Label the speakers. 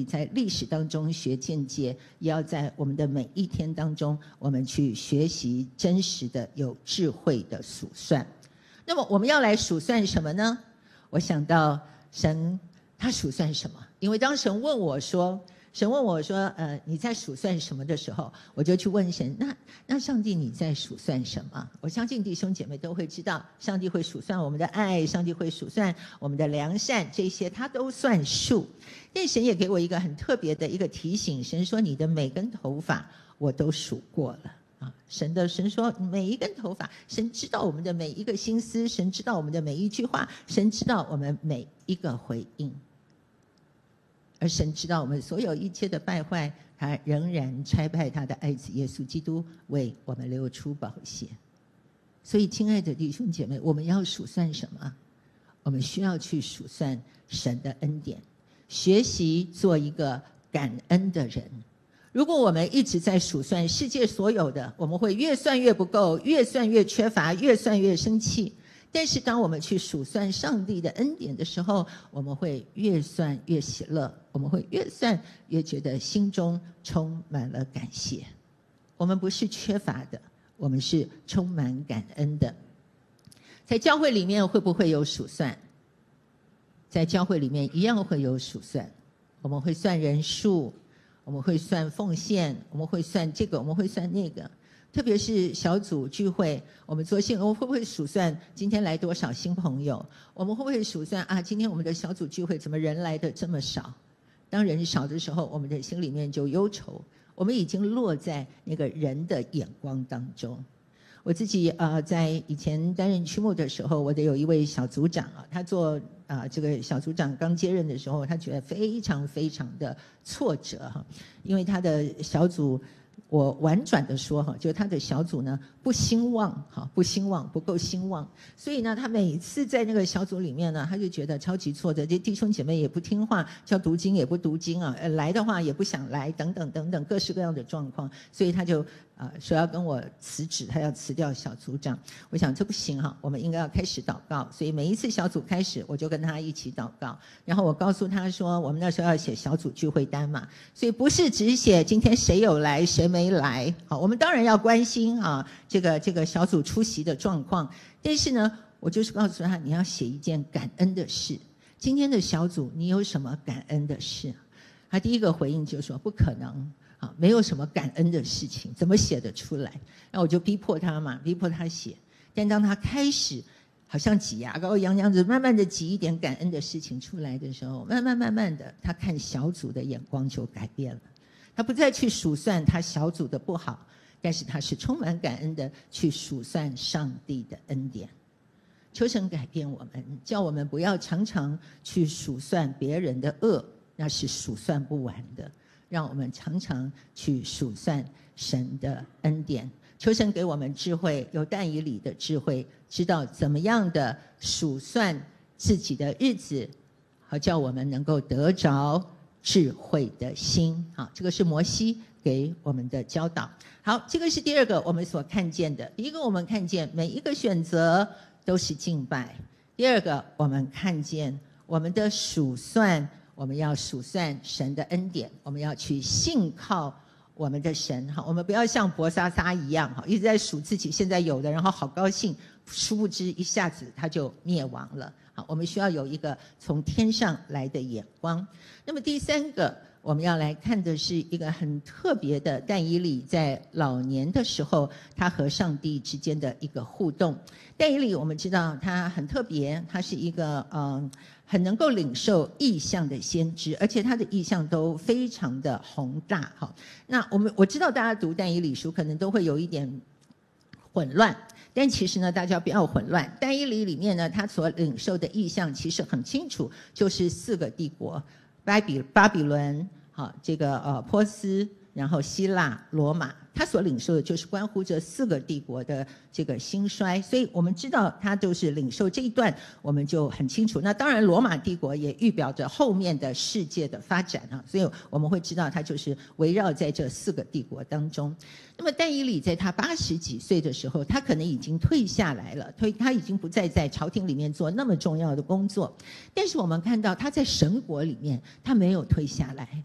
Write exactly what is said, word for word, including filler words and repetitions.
Speaker 1: 在历史当中学见解，也要在我们的每一天当中，我们去学习真实的、有智慧的数算。那么我们要来数算什么呢？我想到神他数算什么？因为当神问我说，神问我说，呃，你在数算什么的时候，我就去问神，那那上帝你在数算什么？我相信弟兄姐妹都会知道，上帝会数算我们的爱，上帝会数算我们的良善，这些他都算数。但神也给我一个很特别的一个提醒，神说你的每根头发我都数过了。啊，神的神说每一根头发，神知道我们的每一个心思，神知道我们的每一句话，神知道我们每一个回应，而神知道我们所有一切的败坏，他仍然差派他的爱子耶稣基督为我们流出宝血。所以亲爱的弟兄姐妹，我们要数算什么？我们需要去数算神的恩典，学习做一个感恩的人。如果我们一直在数算世界所有的，我们会越算越不够，越算越缺乏，越算越生气。但是当我们去数算上帝的恩典的时候，我们会越算越喜乐，我们会越算越觉得心中充满了感谢。我们不是缺乏的，我们是充满感恩的。在教会里面会不会有数算？在教会里面一样会有数算，我们会算人数，我们会算奉献，我们会算这个，我们会算那个。特别是小组聚会，我们做信，我们会不会数算今天来多少新朋友？我们会不会数算啊？今天我们的小组聚会怎么人来的这么少？当人少的时候，我们的心里面就忧愁。我们已经落在那个人的眼光当中。我自己呃，在以前担任区牧的时候，我的有一位小组长啊，他做啊、呃、这个小组长刚接任的时候，他觉得非常非常的挫折哈，因为他的小组。我婉转的说哈，就是他的小组呢不兴旺哈，不兴旺，不够兴旺，所以呢，他每一次在那个小组里面呢，他就觉得超级挫折，这弟兄姐妹也不听话，叫读经也不读经啊，来的话也不想来，等等等等，各式各样的状况，所以他就啊、呃、说要跟我辞职，他要辞掉小组长。我想这不行哈，我们应该要开始祷告，所以每一次小组开始，我就跟他一起祷告，然后我告诉他说，我们那时候要写小组聚会单嘛，所以不是只写今天谁有来谁没来，好，我们当然要关心啊，这个这个小组出席的状况。但是呢，我就是告诉他，你要写一件感恩的事。今天的小组，你有什么感恩的事？他第一个回应就说不可能啊，没有什么感恩的事情，怎么写得出来？那我就逼迫他嘛，逼迫他写。但当他开始好像挤牙膏一样，这样子慢慢的挤一点感恩的事情出来的时候，慢慢慢慢的，他看小组的眼光就改变了。他不再去数算他小组的不好，但是他是充满感恩的去数算上帝的恩典。求神改变我们，叫我们不要常常去数算别人的恶，那是数算不完的。让我们常常去数算神的恩典。求神给我们智慧，有但以理的智慧，知道怎么样的数算自己的日子，好叫我们能够得着智慧的心。好，这个是摩西给我们的教导。好，这个是第二个我们所看见的。第一个，我们看见每一个选择都是敬拜；第二个，我们看见我们的数算，我们要数算神的恩典，我们要去信靠我们的神。好，我们不要像伯沙撒一样，一直在数自己现在有的，然后好高兴，殊不知一下子他就灭亡了。好，我们需要有一个从天上来的眼光。那么第三个，我们要来看的是一个很特别的但以理在老年的时候，他和上帝之间的一个互动。但以理我们知道他很特别，他是一个嗯很能够领受异象的先知，而且他的异象都非常的宏大。好，那我们我知道大家读但以理书可能都会有一点混乱，但其实呢，大家不要混乱。但以理里面呢，他所领受的意象其实很清楚，就是四个帝国：巴比巴比伦，好，这个呃波斯，然后希腊、罗马。他所领受的就是关乎这四个帝国的这个兴衰，所以我们知道他都是领受这一段，我们就很清楚。那当然，罗马帝国也预表着后面的世界的发展啊，所以我们会知道他就是围绕在这四个帝国当中。那么但以理在他八十几岁的时候，他可能已经退下来了，退他已经不再在朝廷里面做那么重要的工作。但是我们看到他在神国里面，他没有退下来，